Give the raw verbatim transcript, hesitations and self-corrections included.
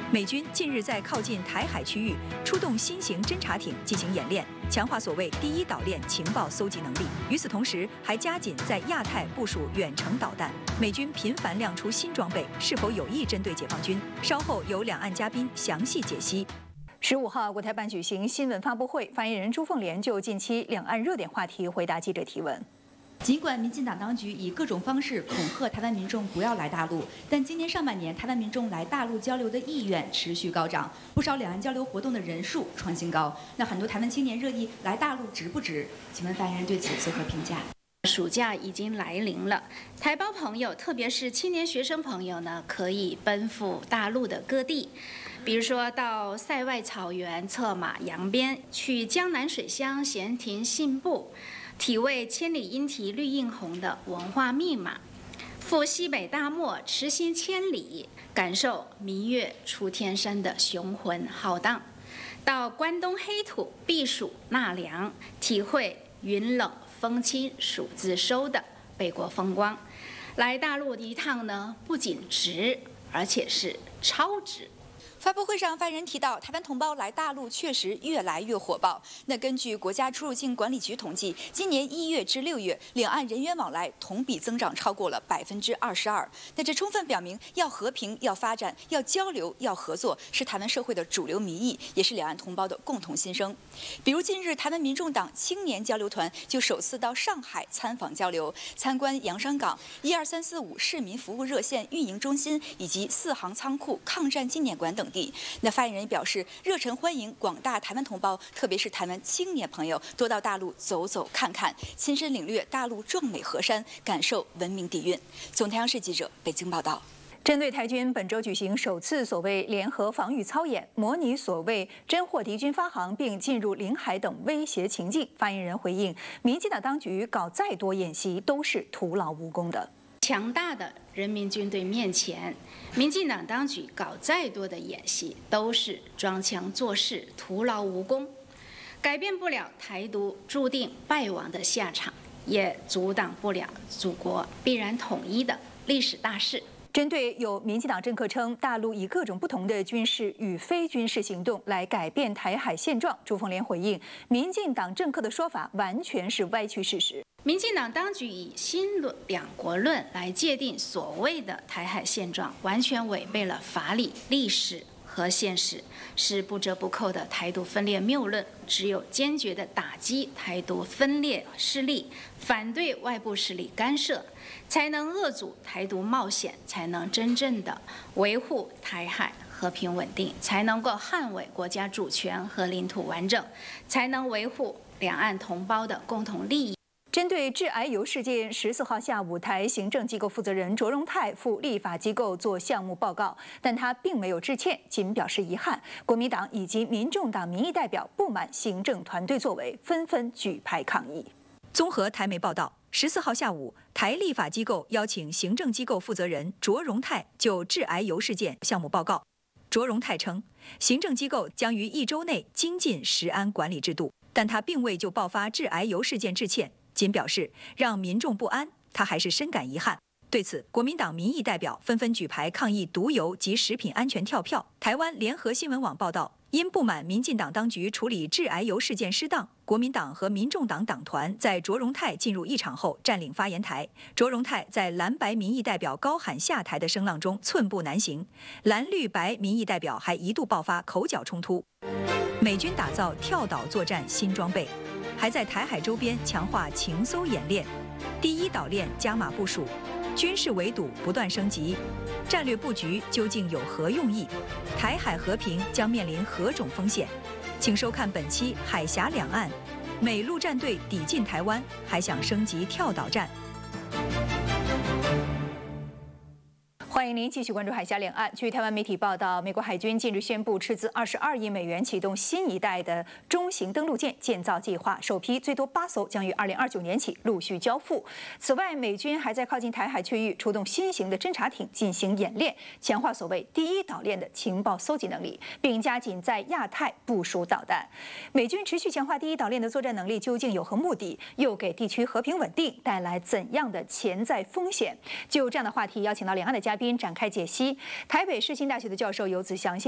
美军近日在靠近台海区域出动新型侦察艇进行演练，强化所谓第一岛链情报搜集能力。与此同时，还加紧在亚太部署远程导弹。美军频繁亮出新装备，是否有意针对解放军？稍后有两岸嘉宾详细解析。 十五号，国台办举行新闻发布会，发言人朱凤莲就近期两岸热点话题回答记者提问。 尽管民进党当局以各种方式恐吓台湾民众不要来大陆，但今年上半年台湾民众来大陆交流的意愿持续高涨，不少两岸交流活动的人数创新高。那很多台湾青年热议来大陆值不值？请问发言人对此作何评价？ 暑假已经来临了，台胞朋友，特别是青年学生朋友呢，可以奔赴大陆的各地，比如说到塞外草原策马扬鞭，去江南水乡闲庭信步，体味千里莺啼绿映红的文化密码；赴西北大漠驰行千里，感受明月出天山的雄浑浩荡；到关东黑土避暑纳凉，体会云冷 风轻数字收的北国风光，来大陆一趟呢，不仅值，而且是超值。 发布会上，发言人提到，台湾同胞来大陆确实越来越火爆。那根据国家出入境管理局统计，今年一月至六月，两岸人员往来同比增长超过了百分之二十二。那这充分表明，要和平、要发展、要交流、要合作，是台湾社会的主流民意，也是两岸同胞的共同心声。比如近日，台湾民众党青年交流团就首次到上海参访交流，参观洋山港、一二三四五市民服务热线运营中心以及四行仓库抗战纪念馆等 地，那发言人表示，热忱欢迎广大台湾同胞，特别是台湾青年朋友，多到大陆走走看看，亲身领略大陆壮美河山，感受文明底蕴。总台央视记者北京报道。 针对台军本周举行首次所谓联合防御操演，模拟所谓侦获敌军发航并进入领海等威胁情境，发言人回应，民进党当局搞再多演习都是徒劳无功的。 强大的人民军队面前，民进党当局搞再多的演习都是装腔作势、徒劳无功，改变不了台独注定败亡的下场，也阻挡不了祖国必然统一的历史大势。 针对有民进党政客称大陆以各种不同的军事与非军事行动来改变台海现状，朱凤莲回应，民进党政客的说法完全是歪曲事实。 民进党当局以新论两国论来界定所谓的台海现状，完全违背了法理、历史和现实，是不折不扣的台独分裂谬论。只有坚决地打击台独分裂势力，反对外部势力干涉，才能遏阻台独冒险，才能真正的维护台海和平稳定，才能够捍卫国家主权和领土完整，才能维护两岸同胞的共同利益。 针对致癌油事件，十四号下午，台行政机构负责人卓荣泰赴立法机构做项目报告，但他并没有致歉，仅表示遗憾。国民党以及民众党民意代表不满行政团队作为，纷纷举牌抗议。综合台媒报道，十四号下午，台立法机构邀请行政机构负责人卓荣泰就致癌油事件项目报告。卓荣泰称，行政机构将于一周内精进食安管理制度，但他并未就爆发致癌油事件致歉。 仅表示让民众不安，他还是深感遗憾。对此，国民党民意代表纷纷举牌抗议毒油及食品安全跳票。台湾联合新闻网报道，因不满民进党当局处理致癌油事件失当，国民党和民众党党团在卓荣泰进入议场后占领发言台。卓荣泰在蓝白民意代表高喊下台的声浪中寸步难行，蓝绿白民意代表还一度爆发口角冲突。美军打造跳岛作战新装备。 还在台海周边强化情搜演练，第一岛链加码部署，军事围堵不断升级，战略布局究竟有何用意？台海和平将面临何种风险？请收看本期《海峡两岸》，美陆战队抵近台湾，还想升级跳岛战。 欢迎您继续关注海峡两岸。据台湾媒体报道，美国海军近日宣布斥资二十二亿美元启动新一代的中型登陆舰建造计划，首批最多八艘将于二零二九年起陆续交付。此外，美军还在靠近台海区域出动新型的侦察艇进行演练，强化所谓第一岛链的情报搜集能力，并加紧在亚太部署导弹。美军持续强化第一岛链的作战能力，究竟有何目的？又给地区和平稳定带来怎样的潜在风险？就这样的话题，邀请到两岸的嘉宾展开解析。台北世新大学的教授游子祥。